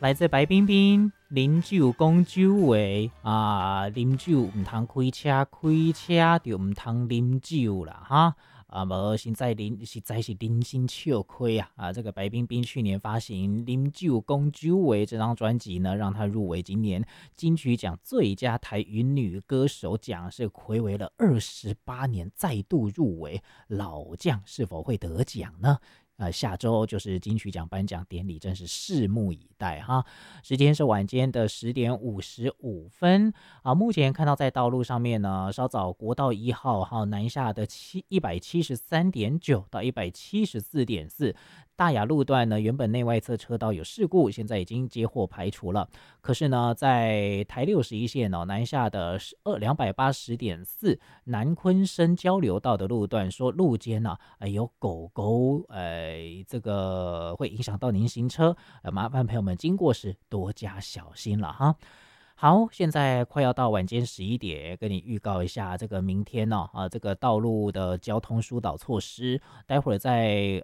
来自白冰冰，啉酒讲酒话啊，啉酒唔通开车，开车就唔通啉酒啦哈。无实在是啉心笑亏啊！这个白冰冰去年发行《啉酒讲酒话》这张专辑呢，让她入围今年金曲奖最佳台语女歌手奖，是睽违了28年再度入围，老将是否会得奖呢？下周就是金曲奖颁奖典礼，真是拭目以待哈。时间是晚间的10:55目前看到在道路上面呢，稍早国道1号哈南下的173.9到174.4。大雅路段呢，原本内外侧车道有事故，现在已经接获排除了。可是呢，在台61线南下的280.4南昆生交流道的路段，说路肩有狗狗，这个会影响到您行车，麻烦朋友们经过时多加小心了哈。好，现在快要到晚间11点，跟你预告一下这个明天这个道路的交通疏导措施。待会儿在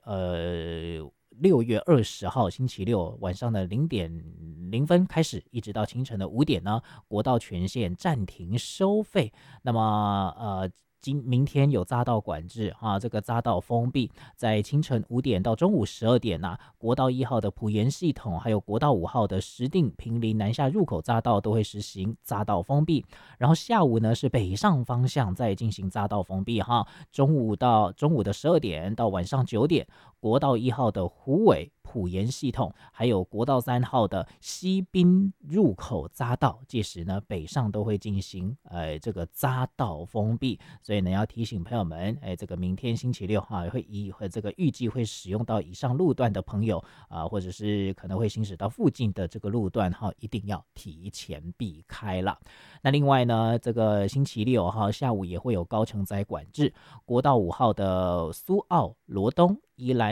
6月20号星期六晚上的0:0开始，一直到清晨的5点呢，国道全线暂停收费。那么明天有匝道管制这个匝道封闭，在清晨5点到中午12点国道1号的埔盐系统，还有国道5号的石碇坪林南下入口匝道都会实行匝道封闭。然后下午呢是北上方向再进行匝道封闭中午的12点到晚上9点，国道1号的虎尾埔盐系统，还有国道3号的西滨入口匝道，届时呢北上都会进行这个匝道封闭。所以呢要提醒朋友们，这个明天星期六这个预计会使用到以上路段的朋友或者是可能会行驶到附近的这个路段一定要提前避开了。那另外呢，这个星期六下午也会有高承载管制，国道5号的苏澳、罗东、宜兰